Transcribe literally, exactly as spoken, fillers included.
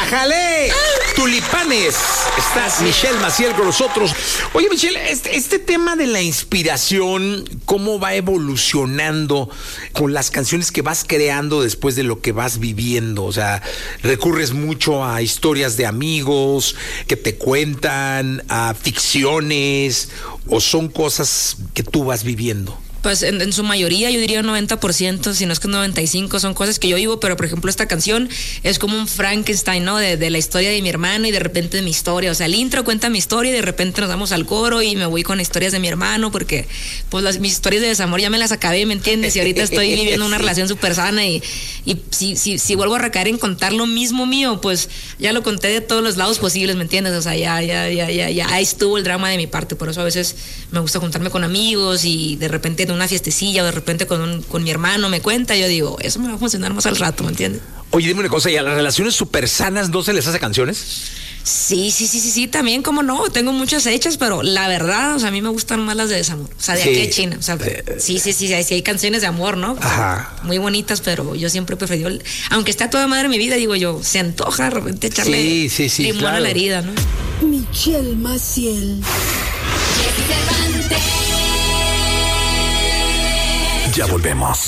¡Ájale! Tulipanes. Está Michelle Maciel con nosotros. Oye, Michelle, este, este tema de la inspiración, ¿cómo va evolucionando con las canciones que vas creando después de lo que vas viviendo? O sea, ¿recurres mucho a historias de amigos que te cuentan, a ficciones, o son cosas que tú vas viviendo? Pues en, en su mayoría, yo diría un noventa por ciento, si no es que un noventa y cinco por ciento, son cosas que yo vivo, pero por ejemplo esta canción es como un Frankenstein, ¿no? De, de la historia de mi hermano y de repente de mi historia. O sea, el intro cuenta mi historia y de repente nos vamos al coro y me voy con historias de mi hermano porque pues las, mis historias de desamor ya me las acabé, ¿me entiendes? Y ahorita estoy viviendo una relación súper sana y, y si, si, si vuelvo a recaer en contar lo mismo mío, pues ya lo conté de todos los lados posibles, ¿me entiendes? O sea, ya, ya, ya, ya, ya ahí estuvo el drama de mi parte. Por eso a veces me gusta juntarme con amigos y de repente en una fiestecilla o de repente con, un, con mi hermano me cuenta, yo digo, eso me va a funcionar más al rato, ¿me entiendes? Oye, dime una cosa, ¿y a las relaciones súper sanas no se les hace canciones? Sí, sí, sí, sí, sí, también, como no, tengo muchas hechas, pero la verdad, o sea, a mí me gustan más las de desamor, o sea, de sí. Aquí de China, o sea, eh, sí, sí, sí, sí, hay canciones de amor, ¿no? Ajá. Muy bonitas, pero yo siempre he preferido, aunque esté a toda madre mi vida, digo yo, se antoja de repente echarle sí, sí, sí, limón claro. a la herida, ¿no? Michelle Maciel. Ya volvemos.